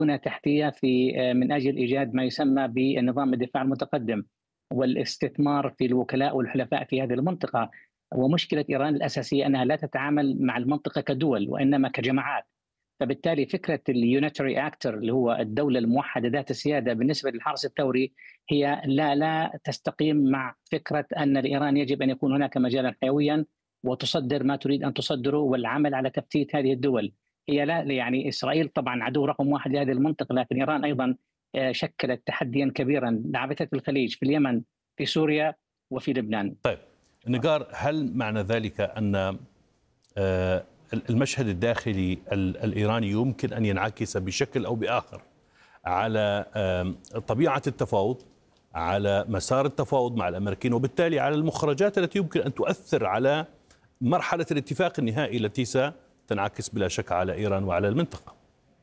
بنى تحتية في من أجل إيجاد ما يسمى بنظام الدفاع المتقدم والاستثمار في الوكلاء والحلفاء في هذه المنطقة. ومشكلة إيران الأساسية أنها لا تتعامل مع المنطقة كدول وإنما كجماعات. فبالتالي فكرة اليونيتري أكتر اللي هو الدولة الموحدة ذات السيادة بالنسبة للحرس الثوري هي لا تستقيم مع فكرة أن الإيران يجب أن يكون هناك مجالا حيويا وتصدر ما تريد أن تصدره والعمل على تفتيت هذه الدول. هي لا يعني إسرائيل طبعا عدو رقم واحد لهذه المنطقة، لكن إيران أيضا شكلت تحديا كبيرا لعبثة الخليج، في اليمن، في سوريا، وفي لبنان. طيب نجار، هل معنى ذلك أن المشهد الداخلي الإيراني يمكن أن ينعكس بشكل أو بآخر على طبيعة التفاوض، على مسار التفاوض مع الأمريكيين، وبالتالي على المخرجات التي يمكن أن تؤثر على مرحلة الاتفاق النهائي التي ستنعكس بلا شك على إيران وعلى المنطقة؟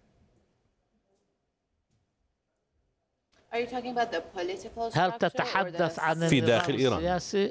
هل تتحدث عن في داخل إيران السياسي؟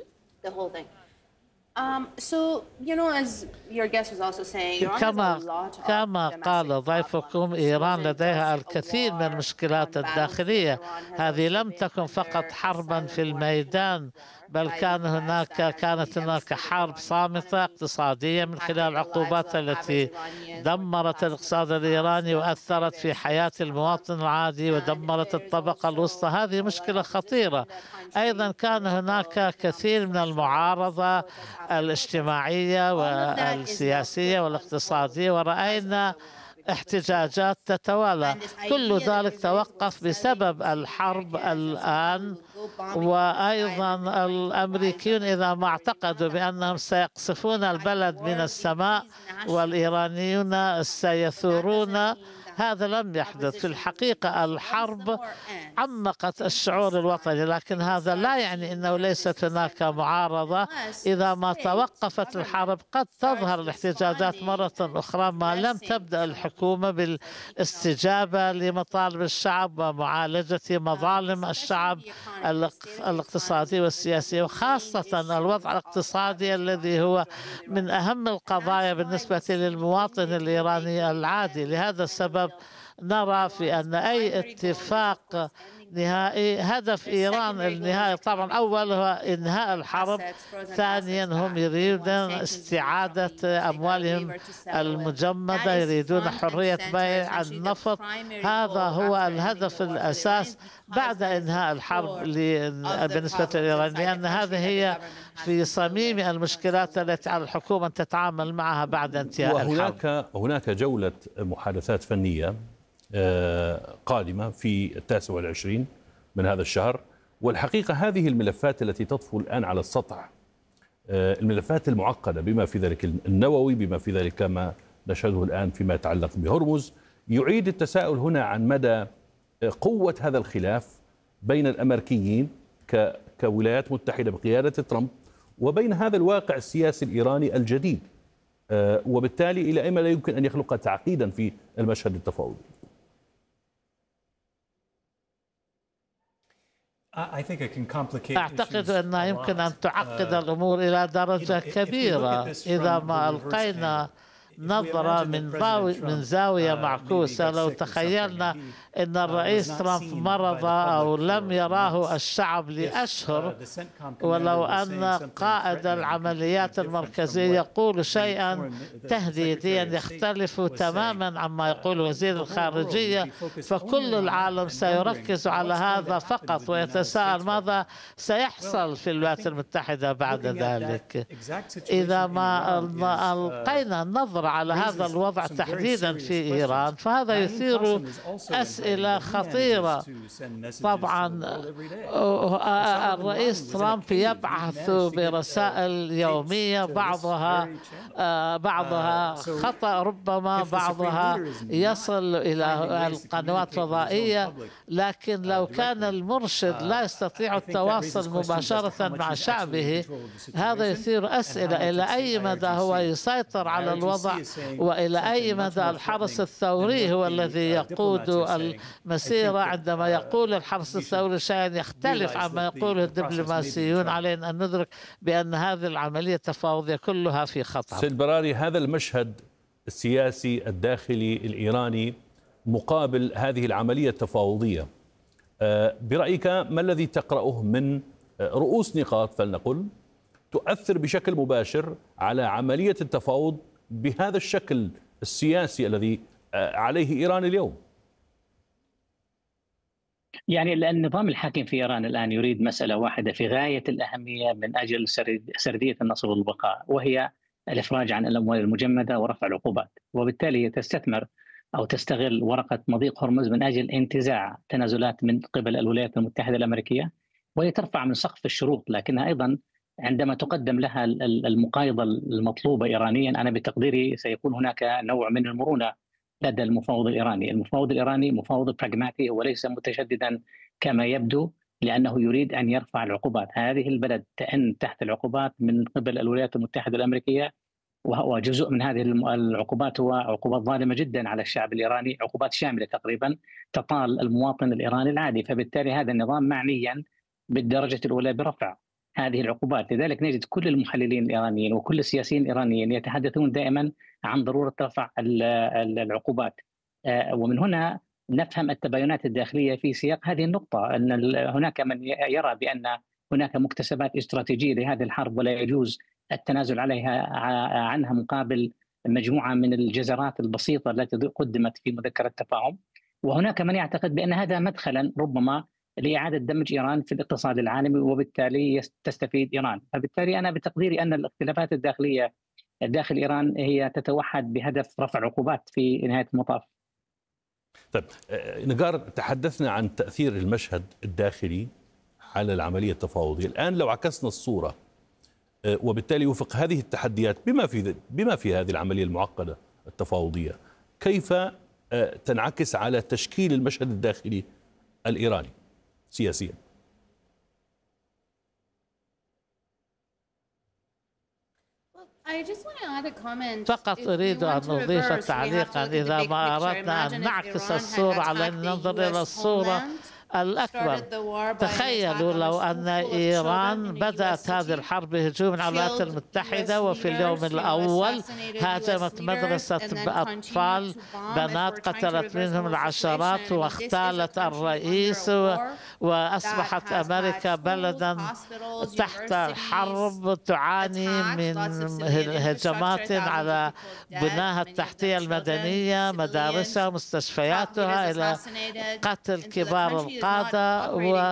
كما قال ضيفكم، إيران لديها الكثير من المشكلات الداخلية. هذه لم تكن فقط حربا في الميدان، بل كانت هناك حرب صامتة اقتصادية من خلال العقوبات التي دمرت الاقتصاد الإيراني وأثرت في حياة المواطن العادي ودمرت الطبقة الوسطى. هذه مشكلة خطيرة. أيضا كان هناك كثير من المعارضة الاجتماعية والسياسية والاقتصادية، ورأينا احتجاجات تتوالى. كل ذلك توقف بسبب الحرب الآن. وأيضا الأمريكيون إذا ما اعتقدوا بأنهم سيقصفون البلد من السماء والإيرانيون سيثورون، هذا لم يحدث. في الحقيقة الحرب عمقت الشعور الوطني، لكن هذا لا يعني أنه ليست هناك معارضة. إذا ما توقفت الحرب قد تظهر الاحتجاجات مرة أخرى ما لم تبدأ الحكومة بالاستجابة لمطالب الشعب ومعالجة مظالم الشعب الاقتصادي والسياسي، وخاصة الوضع الاقتصادي الذي هو من أهم القضايا بالنسبة للمواطن الإيراني العادي. لهذا السبب نرى في أن أي اتفاق نهائي، هدف إيران النهائي طبعا أول هو إنهاء الحرب، ثانيا هم يريدون استعادة أموالهم المجمدة، يريدون حرية بيع النفط. هذا هو الهدف الأساس بعد إنهاء الحرب بالنسبة لإيران، لأن هذه هي في صميم المشكلات التي على الحكومة أن تتعامل معها بعد انتهاء الحرب. هناك جولة محادثات فنية قادمة في 29 من هذا الشهر، والحقيقة هذه الملفات التي تطفو الآن على السطح، الملفات المعقدة بما في ذلك النووي، بما في ذلك ما نشهده الآن فيما يتعلق بهرمز، يعيد التساؤل هنا عن مدى قوة هذا الخلاف بين الأمريكيين كولايات متحدة بقيادة ترامب وبين هذا الواقع السياسي الإيراني الجديد، وبالتالي إلى أين لا يمكن أن يخلق تعقيدا في المشهد التفاوضي. أعتقد أنها يمكن أن تعقد الأمور إلى درجة كبيرة إذا ما ألقينا نظرة من زاوية معكوسة. لو تخيلنا أن الرئيس ترامب مرض أو لم يراه الشعب لأشهر، ولو أن قائد العمليات المركزية يقول شيئا تهديديا يختلف تماما عما يقول وزير الخارجية، فكل العالم سيركز على هذا فقط ويتساءل ماذا سيحصل في الولايات المتحدة بعد ذلك. إذا ما ألقينا النظرة على هذا الوضع تحديدا في إيران، فهذا يثير أسئلة خطيرة. طبعا الرئيس ترامب يبعث برسائل يومية، بعضها خطأ، ربما بعضها يصل إلى القنوات الفضائية، لكن لو كان المرشد لا يستطيع التواصل مباشرة مع شعبه، هذا يثير أسئلة إلى أي مدى هو يسيطر على الوضع، وإلى أي مدى الحرس الثوري هو الذي يقود المسيرة. عندما يقول الحرس الثوري شيئا يختلف عما يقوله الدبلوماسيون، علينا أن ندرك بأن هذه العملية التفاوضية كلها في خطر. سيد براري، هذا المشهد السياسي الداخلي الإيراني مقابل هذه العملية التفاوضية، برأيك ما الذي تقرأه من رؤوس نقاط فلنقل تؤثر بشكل مباشر على عملية التفاوض بهذا الشكل السياسي الذي عليه إيران اليوم؟ يعني النظام الحاكم في إيران الآن يريد مسألة واحدة في غاية الأهمية من أجل سردية النصر والبقاء، وهي الإفراج عن الأموال المجمدة ورفع العقوبات، وبالتالي تستثمر أو تستغل ورقة مضيق هرمز من أجل انتزاع تنازلات من قبل الولايات المتحدة الأمريكية، وهي ترفع من سقف الشروط، لكنها أيضا عندما تقدم لها المقايضة المطلوبة إيرانيا، أنا بتقديري سيكون هناك نوع من المرونة لدى المفاوض الإيراني. المفاوض الإيراني مفاوض براغماتي وليس متشددا كما يبدو، لأنه يريد أن يرفع العقوبات. هذه البلد تأن تحت العقوبات من قبل الولايات المتحدة الأمريكية، وجزء من هذه العقوبات هو عقوبات ظالمة جدا على الشعب الإيراني، عقوبات شاملة تقريبا تطال المواطن الإيراني العادي. فبالتالي هذا النظام معنيا بالدرجة الأولى برفع هذه العقوبات. لذلك نجد كل المحللين الإيرانيين وكل السياسيين الإيرانيين يتحدثون دائما عن ضرورة رفع العقوبات، ومن هنا نفهم التباينات الداخلية في سياق هذه النقطة، أن هناك من يرى بأن هناك مكتسبات استراتيجية لهذه الحرب ولا يجوز التنازل عنها مقابل مجموعة من الجزرات البسيطة التي قدمت في مذكرة التفاهم. وهناك من يعتقد بأن هذا مدخلا ربما لإعادة دمج إيران في الاقتصاد العالمي، وبالتالي تستفيد إيران. فبالتالي أنا بتقديري أن الاختلافات الداخلية داخل إيران هي تتوحد بهدف رفع عقوبات في نهاية المطاف. طيب نجار، تحدثنا عن تأثير المشهد الداخلي على العملية التفاوضية. الآن لو عكسنا الصورة وبالتالي وفق هذه التحديات بما في هذه العملية المعقدة التفاوضية، كيف تنعكس على تشكيل المشهد الداخلي الإيراني سياسيا؟ فقط أريد أن أضيف تعليقا، إذا ما أردنا أن نعكس الصورة على أن ننظر إلى الصورة الأكبر. تخيلوا لو أن إيران بدأت هذه الحرب بهجوم على الولايات المتحدة، وفي اليوم الأول هاجمت مدرسة أطفال بنات، قتلت منهم العشرات واغتالت الرئيس، وأصبحت أمريكا بلدا تحت الحرب تعاني من هجمات على بناها التحتية المدنية، مدارسها، مستشفياتها، إلى قتل كبار القادة.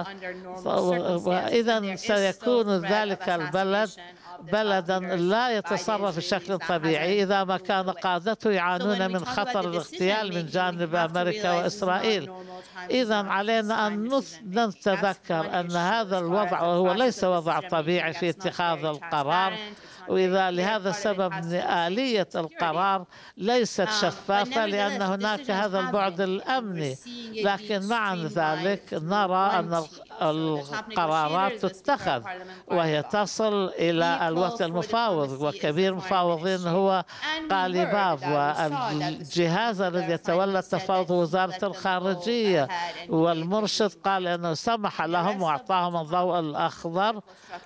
وإذا سيكون ذلك البلد بلدا لا يتصرف بشكل طبيعي إذا ما كان قادته يعانون من خطر الاغتيال من جانب أمريكا وإسرائيل. إذا علينا أن نتذكر أن هذا الوضع وهو ليس وضع طبيعي في اتخاذ القرار، وإذا لهذا السبب آلية القرار ليست شفافة لأن هناك هذا البعد الأمني. لكن مع ذلك نرى أن القرارات تتخذ وهي تصل إلى الوقت المفاوض، وكبير مفاوضين هو قاليباف، والجهاز الذي يتولى التفاوض وزارة الخارجية، والمرشد قال أنه سمح لهم وأعطاهم الضوء الأخضر.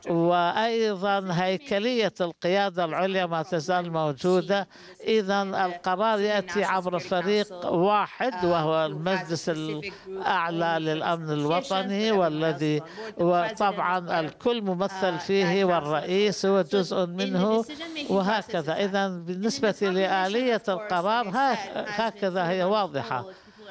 وأيضا هيكلية القيادة العليا ما تزال موجودة. إذا القرار يأتي عبر فريق واحد وهو المجلس الأعلى للأمن الوطني، والذي وطبعا الكل ممثل فيه والرئيس هو جزء منه، وهكذا. إذا بالنسبة لآلية القرار هكذا هي واضحة.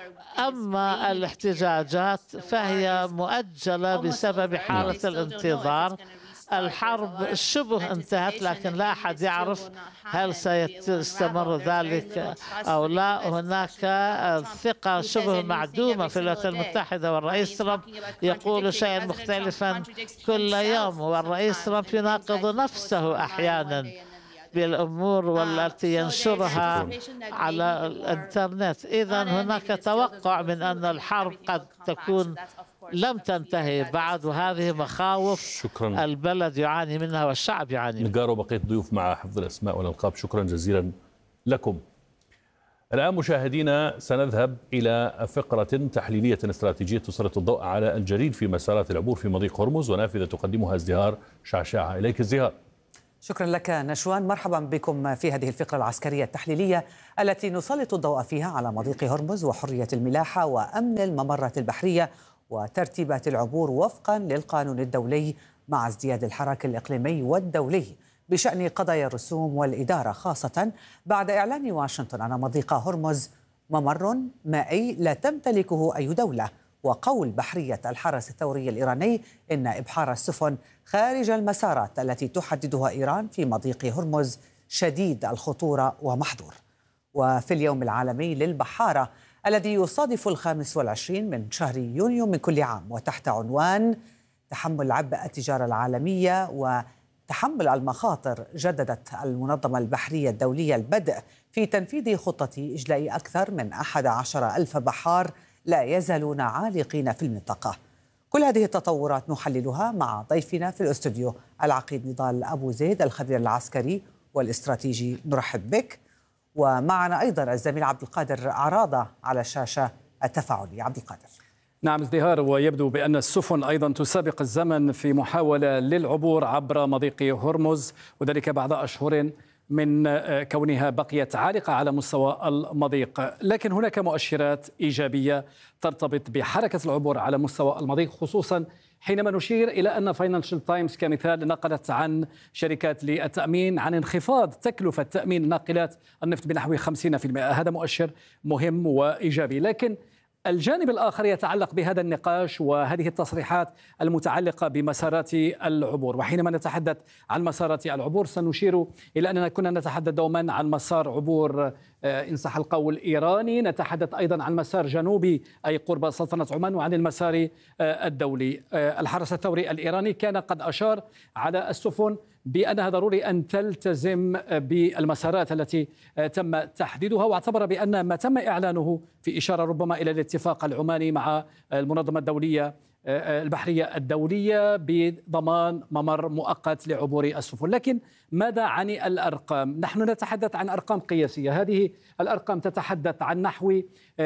أما الاحتجاجات فهي مؤجلة بسبب حالة الانتظار. الحرب شبه انتهت، لكن لا أحد يعرف هل سيستمر ذلك أو لا. هناك ثقة شبه معدومة في الولايات المتحدة، والرئيس ترامب يقول شيئا مختلفا كل يوم، والرئيس ترامب يناقض نفسه أحيانا بالأمور والتي ينشرها على الإنترنت. إذا هناك توقع من أن الحرب قد تكون لم تنتهي بعد، وهذه مخاوف شكرا. البلد يعاني منها والشعب يعاني منها. نجار وبقية ضيوف مع حفظ الأسماء والألقاب، شكرا جزيلا لكم. الآن مشاهدينا سنذهب إلى فقرة تحليلية استراتيجية تسلط الضوء على الجديد في مسارات العبور في مضيق هرمز ونافذة تقدمها ازدهار شعشاعة. إليك ازدهار. شكرا لك نشوان. مرحبا بكم في هذه الفقرة العسكرية التحليلية التي نسلط الضوء فيها على مضيق هرمز وحرية الملاحة وأمن الممرات البحرية وترتيبات العبور وفقا للقانون الدولي مع ازدياد الحراك الإقليمي والدولي بشأن قضايا الرسوم والإدارة، خاصة بعد إعلان واشنطن أن مضيق هرمز ممر مائي لا تمتلكه أي دولة، وقول بحرية الحرس الثوري الإيراني إن إبحار السفن خارج المسارات التي تحددها إيران في مضيق هرمز شديد الخطورة ومحظور. وفي اليوم العالمي للبحارة الذي يصادف 25 من شهر يونيو من كل عام، وتحت عنوان تحمل عبء التجارة العالمية وتحمل المخاطر، جددت المنظمة البحرية الدولية البدء في تنفيذ خطة إجلاء أكثر من 11,000 بحار لا يزالون عالقين في المنطقة. كل هذه التطورات نحللها مع ضيفنا في الاستوديو العقيد نضال أبو زيد الخبير العسكري والاستراتيجي، نرحب بك. ومعنا أيضا الزميل عبد القادر عراضة على الشاشة التفاعلي. عبد القادر. نعم ازدهار، ويبدو بأن السفن أيضا تسابق الزمن في محاولة للعبور عبر مضيق هرمز، وذلك بعد أشهر من كونها بقيت عالقة على مستوى المضيق. لكن هناك مؤشرات إيجابية ترتبط بحركة العبور على مستوى المضيق، خصوصا حينما نشير إلى أن فاينانشال تايمز كمثال نقلت عن شركات للتأمين عن انخفاض تكلفة تأمين ناقلات النفط بنحو 50%. هذا مؤشر مهم وإيجابي. لكن الجانب الآخر يتعلق بهذا النقاش وهذه التصريحات المتعلقة بمسارات العبور. وحينما نتحدث عن مسارات العبور سنشير إلى أننا كنا نتحدث دوما عن مسار عبور إن صح القول إيراني، نتحدث أيضا عن مسار جنوبي أي قرب سلطنة عمان، وعن المسار الدولي. الحرس الثوري الإيراني كان قد أشار على السفن بأنها ضروري أن تلتزم بالمسارات التي تم تحديدها، واعتبر بأن ما تم إعلانه في إشارة ربما إلى الاتفاق العماني مع المنظمة الدولية البحرية الدولية بضمان ممر مؤقت لعبور السفن. لكن ماذا عن الأرقام؟ نحن نتحدث عن أرقام قياسية. هذه الأرقام تتحدث عن نحو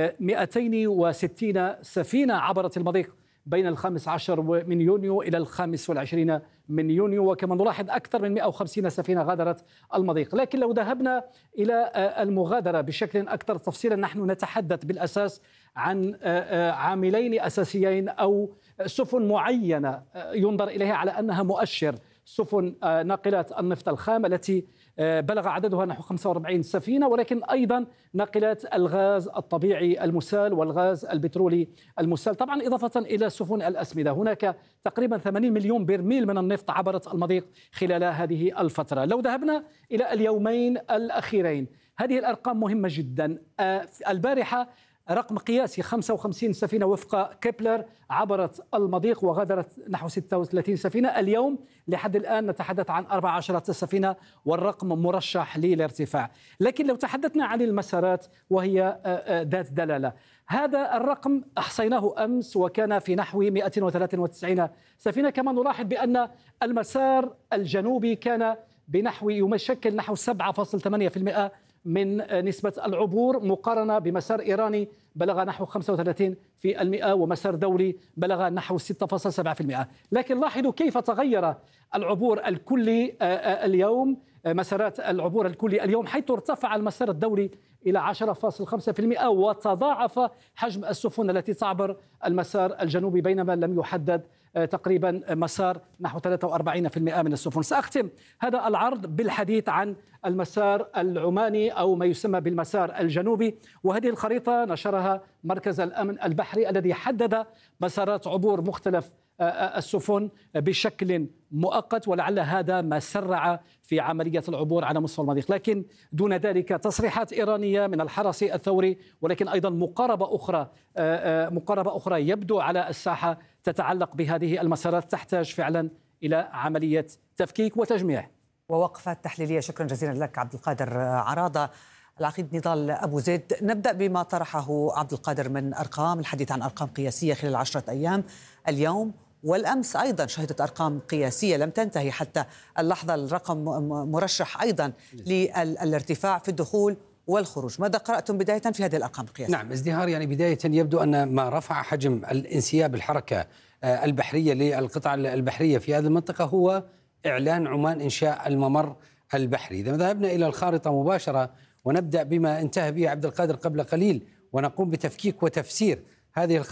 260 سفينة عبرت المضيق بين 15 من يونيو إلى 25 من يونيو، وكما نلاحظ أكثر من 150 سفينة غادرت المضيق. لكن لو ذهبنا إلى المغادرة بشكل أكثر تفصيلا، نحن نتحدث بالأساس عن عاملين أساسيين أو سفن معينة ينظر إليها على أنها مؤشر. سفن ناقلات النفط الخام التي بلغ عددها نحو 45 سفينة، ولكن أيضا ناقلات الغاز الطبيعي المسال والغاز البترولي المسال، طبعا إضافة إلى سفن الأسمدة. هناك تقريبا 80 مليون برميل من النفط عبرت المضيق خلال هذه الفترة. لو ذهبنا إلى اليومين الأخيرين، هذه الأرقام مهمة جدا. البارحة رقم قياسي 55 سفينة وفق كيبلر عبرت المضيق وغادرت نحو 36 سفينة. اليوم لحد الآن نتحدث عن 14 سفينة والرقم مرشح للارتفاع. لكن لو تحدثنا عن المسارات وهي ذات دلالة، هذا الرقم أحصيناه أمس وكان في نحو 193 سفينة. كما نلاحظ بأن المسار الجنوبي كان بنحو يمشكل نحو 7.8% من نسبة العبور، مقارنة بمسار إيراني بلغ نحو 35%، ومسار دولي بلغ نحو 6.7%. لكن لاحظوا كيف تغير العبور الكلي اليوم، مسارات العبور الكلي اليوم، حيث ارتفع المسار الدولي إلى 10.5%، وتضاعف حجم السفن التي تعبر المسار الجنوبي، بينما لم يحدد تقريبا مسار نحو 43% من السفن. سأختم هذا العرض بالحديث عن المسار العماني أو ما يسمى بالمسار الجنوبي، وهذه الخريطة نشرها مركز الأمن البحري الذي حدد مسارات عبور مختلف السفن بشكل مؤقت، ولعل هذا ما سرع في عملية العبور على مستوى المضيق. لكن دون ذلك تصريحات إيرانية من الحرس الثوري، ولكن أيضا مقاربة أخرى يبدو على الساحة تتعلق بهذه المسارات، تحتاج فعلا إلى عملية تفكيك وتجميع ووقفة تحليلية. شكرا جزيلا لك عبد القادر عراضة. العقيد نضال أبو زيد، نبدأ بما طرحه عبد القادر من أرقام، الحديث عن أرقام قياسية خلال 10 أيام. اليوم والأمس أيضا شهدت أرقام قياسية لم تنتهي حتى اللحظة، الرقم مرشح أيضا للارتفاع في الدخول والخروج. ماذا قرأتم بداية في هذه الأرقام القياسية؟ نعم ازدهار، يعني بداية يبدو أن ما رفع حجم الانسياب الحركة البحرية للقطع البحرية في هذه المنطقة هو إعلان عمان إنشاء الممر البحري. إذا ذهبنا إلى الخارطة مباشرة ونبدأ بما انتهى به عبد القادر قبل قليل ونقوم بتفكيك وتفسير هذه